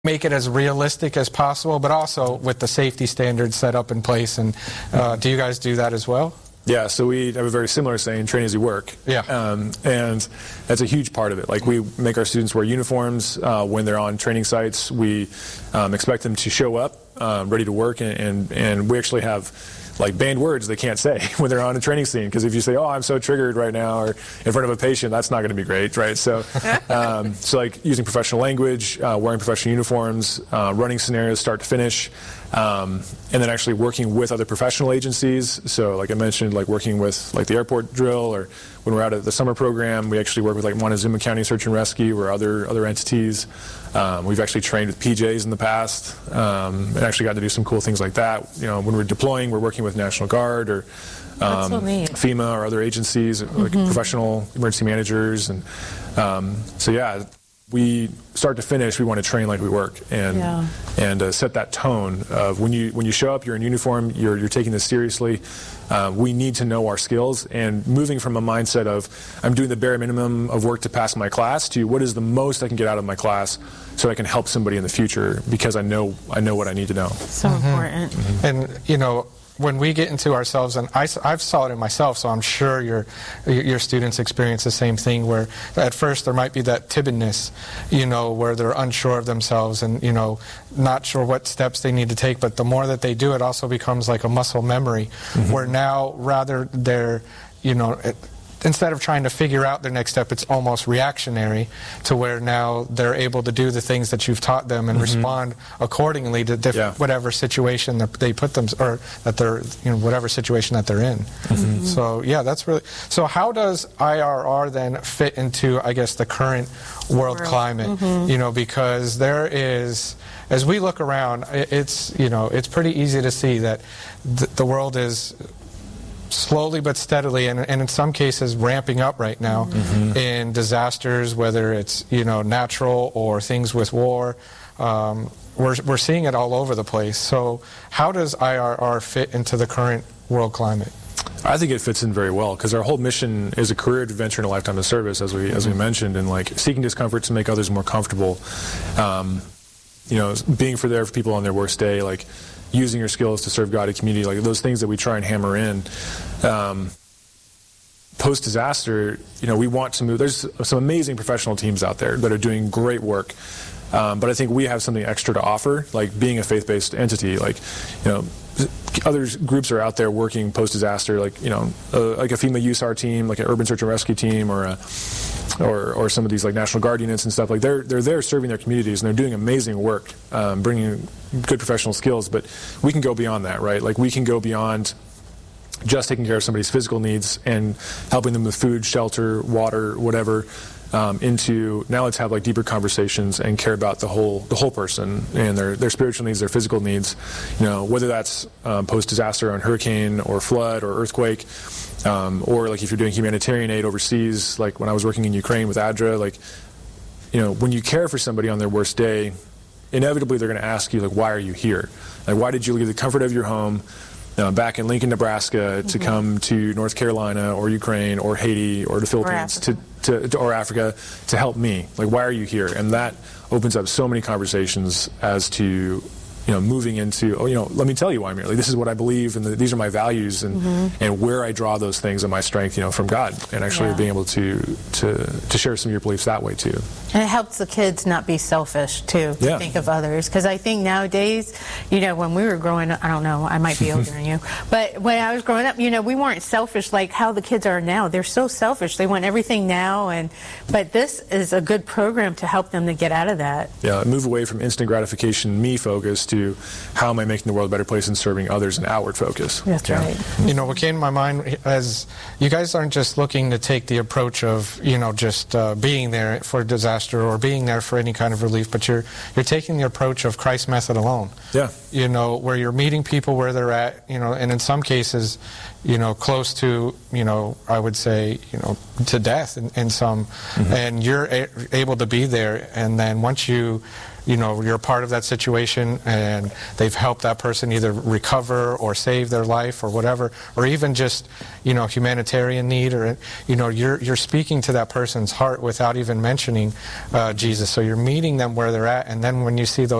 make it as realistic as possible, but also with the safety standards set up in place. And do you guys do that as well? Yeah, so we have a very similar saying, train as you work. Yeah. And that's a huge part of it. Like, we make our students wear uniforms when they're on training sites. We expect them to show up ready to work, and we actually have like banned words they can't say when they're on a training scene, because if you say, "Oh, I'm so triggered right now," or in front of a patient, that's not going to be great, right? So, so like using professional language, wearing professional uniforms, running scenarios start to finish, and then actually working with other professional agencies. So, like I mentioned, like working with like the airport drill, or when we're out at the summer program, we actually work with like Montezuma County Search and Rescue or other entities. We've actually trained with PJs in the past, and actually got to do some cool things like that. You know, when we're deploying, we're working with National Guard or FEMA or other agencies, like professional emergency managers, and so yeah. We start to finish, we want to train like we work, and set that tone of when you show up, you're in uniform, you're taking this seriously. We need to know our skills, and moving from a mindset of I'm doing the bare minimum of work to pass my class to what is the most I can get out of my class so I can help somebody in the future, because I know what I need to know. So important. And you know, when we get into ourselves, and I've saw it in myself, so I'm sure your students experience the same thing, where at first there might be that timidness, you know, where they're unsure of themselves and, you know, not sure what steps they need to take, but the more that they do, it also becomes like a muscle memory, where now rather they're, you know, instead of trying to figure out their next step, it's almost reactionary, to where now they're able to do the things that you've taught them and respond accordingly to whatever situation that they put them, or that they're, you know, whatever situation that they're in. So yeah, that's really. So how does IRR then fit into, I guess, the current world climate? You know, because there is, as we look around, it's, you know, it's pretty easy to see that the world is slowly but steadily, and in some cases ramping up right now in disasters, whether it's, you know, natural or things with war. We're seeing it all over the place. So how does IRR fit into the current world climate? I think it fits in very well, because our whole mission is a career adventure and a lifetime of service, as we mentioned, and like seeking discomfort to make others more comfortable. You know, being there for people on their worst day, like using your skills to serve God and community, like those things that we try and hammer in. Post-disaster, you know, we want to move. There's some amazing professional teams out there that are doing great work, but I think we have something extra to offer, like being a faith-based entity. Like, you know, other groups are out there working post-disaster, like, you know, like a FEMA USAR team, like an urban search and rescue team, or some of these like National Guard units and stuff. Like they're there serving their communities, and they're doing amazing work, bringing good professional skills. But we can go beyond that, right? Like we can go beyond just taking care of somebody's physical needs and helping them with food, shelter, water, whatever, into now let's have like deeper conversations and care about the whole person and their spiritual needs, their physical needs. You know, whether that's post-disaster on hurricane or flood or earthquake, or like if you're doing humanitarian aid overseas, like when I was working in Ukraine with ADRA, like, you know, when you care for somebody on their worst day, inevitably they're going to ask you, like, why are you here? Like, why did you leave the comfort of your home back in Lincoln, Nebraska, to come to North Carolina or Ukraine or Haiti or the Philippines or Africa to help me? Like, why are you here? And that opens up so many conversations as to, you know, moving into, oh, you know, let me tell you why I'm here. Like, this is what I believe, and these are my values, and where I draw those things and my strength, you know, from God, and actually being able to share some of your beliefs that way too. And it helps the kids not be selfish too, to think of others, because I think nowadays, you know, when we were growing up, I don't know, I might be older than you, but when I was growing up, you know, we weren't selfish like how the kids are now. They're so selfish. They want everything now, but this is a good program to help them to get out of that. Yeah, move away from instant gratification, me focus, to how am I making the world a better place and serving others, an outward focus. That's right. You know, what came to my mind as you guys aren't just looking to take the approach of, you know, just being there for disaster or being there for any kind of relief, but you're taking the approach of Christ's method alone. Yeah. You know, where you're meeting people where they're at, you know, and in some cases, you know, close to, you know, I would say, you know, to death in some, and you're able to be there, and then once you you know, you're a part of that situation and they've helped that person either recover or save their life or whatever, or even just, you know, humanitarian need, or, you know, you're speaking to that person's heart without even mentioning Jesus. So you're meeting them where they're at, and then when you see those